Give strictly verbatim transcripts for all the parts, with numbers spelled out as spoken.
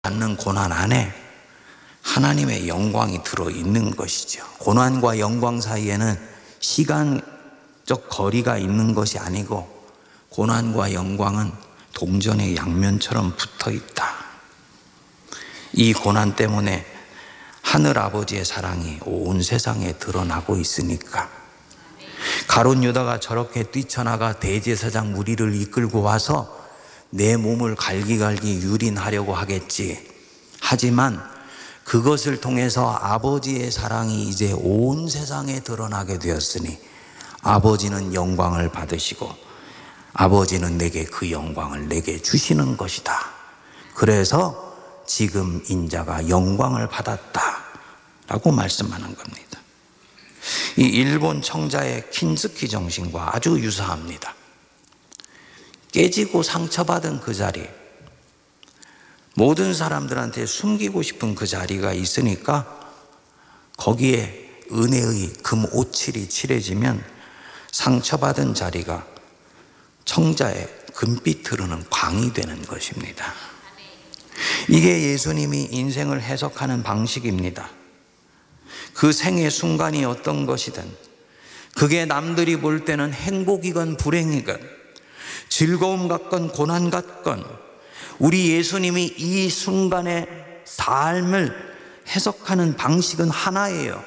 받는 고난 안에 하나님의 영광이 들어있는 것이죠. 고난과 영광 사이에는 시간적 거리가 있는 것이 아니고 고난과 영광은 동전의 양면처럼 붙어있다. 이 고난 때문에 하늘 아버지의 사랑이 온 세상에 드러나고 있으니까 가룟 유다가 저렇게 뛰쳐나가 대제사장 무리를 이끌고 와서 내 몸을 갈기갈기 유린하려고 하겠지. 하지만 그것을 통해서 아버지의 사랑이 이제 온 세상에 드러나게 되었으니 아버지는 영광을 받으시고 아버지는 내게 그 영광을 내게 주시는 것이다. 그래서 지금 인자가 영광을 받았다 라고 말씀하는 겁니다. 이 일본 청자의 킨스키 정신과 아주 유사합니다. 깨지고 상처받은 그 자리, 모든 사람들한테 숨기고 싶은 그 자리가 있으니까 거기에 은혜의 금 오칠이 칠해지면 상처받은 자리가 청자의 금빛 흐르는 광이 되는 것입니다. 이게 예수님이 인생을 해석하는 방식입니다. 그 생의 순간이 어떤 것이든 그게 남들이 볼 때는 행복이건 불행이건 즐거움 같건 고난 같건 우리 예수님이 이 순간의 삶을 해석하는 방식은 하나예요.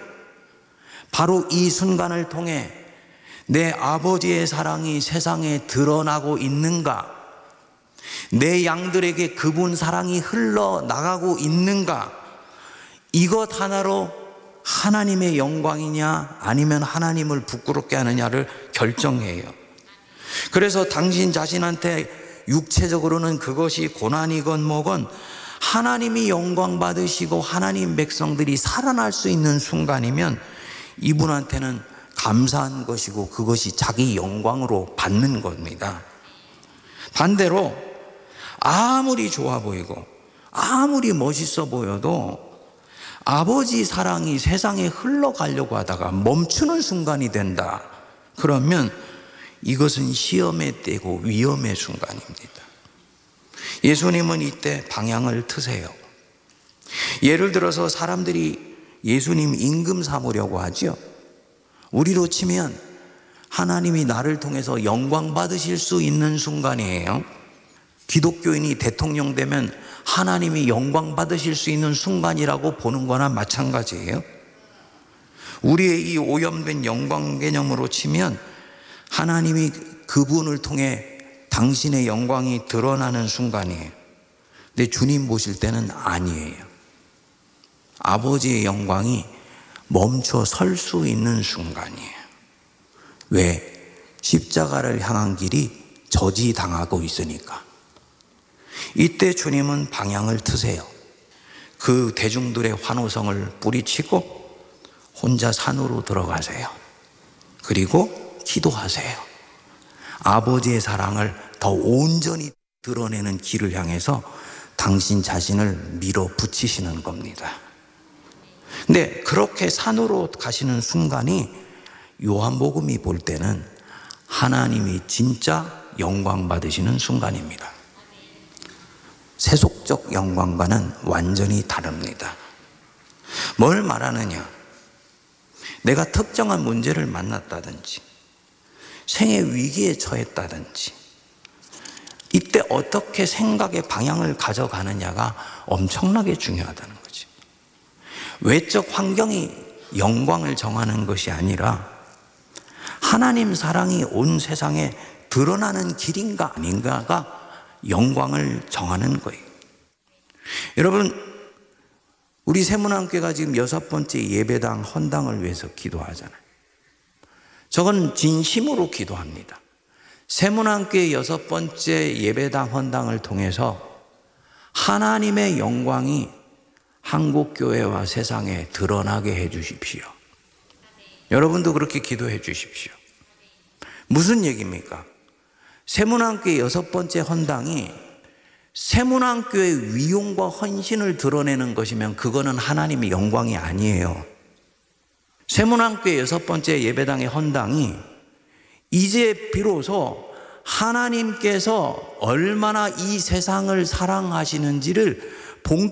바로 이 순간을 통해 내 아버지의 사랑이 세상에 드러나고 있는가? 내 양들에게 그분 사랑이 흘러나가고 있는가? 이것 하나로 하나님의 영광이냐 아니면 하나님을 부끄럽게 하느냐를 결정해요. 그래서 당신 자신한테 육체적으로는 그것이 고난이건 뭐건 하나님이 영광 받으시고 하나님 백성들이 살아날 수 있는 순간이면 이분한테는 감사한 것이고 그것이 자기 영광으로 받는 겁니다. 반대로 아무리 좋아 보이고 아무리 멋있어 보여도 아버지 사랑이 세상에 흘러가려고 하다가 멈추는 순간이 된다. 그러면 이것은 시험의 때고 위험의 순간입니다. 예수님은 이때 방향을 트세요. 예를 들어서 사람들이 예수님 임금 삼으려고 하죠. 우리로 치면 하나님이 나를 통해서 영광 받으실 수 있는 순간이에요. 기독교인이 대통령 되면 하나님이 영광 받으실 수 있는 순간이라고 보는 거나 마찬가지예요. 우리의 이 오염된 영광 개념으로 치면 하나님이 그분을 통해 당신의 영광이 드러나는 순간이에요. 근데 주님 보실 때는 아니에요. 아버지의 영광이 멈춰 설 수 있는 순간이에요. 왜? 십자가를 향한 길이 저지당하고 있으니까. 이때 주님은 방향을 트세요. 그 대중들의 환호성을 뿌리치고 혼자 산으로 들어가세요. 그리고 기도하세요. 아버지의 사랑을 더 온전히 드러내는 길을 향해서 당신 자신을 밀어붙이시는 겁니다. 근데 그렇게 산으로 가시는 순간이 요한복음이 볼 때는 하나님이 진짜 영광 받으시는 순간입니다. 세속적 영광과는 완전히 다릅니다. 뭘 말하느냐? 내가 특정한 문제를 만났다든지 생의 위기에 처했다든지 이때 어떻게 생각의 방향을 가져가느냐가 엄청나게 중요하다는 거지. 외적 환경이 영광을 정하는 것이 아니라 하나님 사랑이 온 세상에 드러나는 길인가 아닌가가 영광을 정하는 거예요. 여러분, 우리 세문안교회가 지금 여섯 번째 예배당 헌당을 위해서 기도하잖아요. 저건 진심으로 기도합니다. 세문안교회 여섯 번째 예배당 헌당을 통해서 하나님의 영광이 한국교회와 세상에 드러나게 해 주십시오. 여러분도 그렇게 기도해 주십시오. 무슨 얘기입니까? 세문안교회 여섯 번째 헌당이 세문안교회의 위용과 헌신을 드러내는 것이면 그거는 하나님의 영광이 아니에요. 세문안교회 여섯 번째 예배당의 헌당이 이제 비로소 하나님께서 얼마나 이 세상을 사랑하시는지를 봉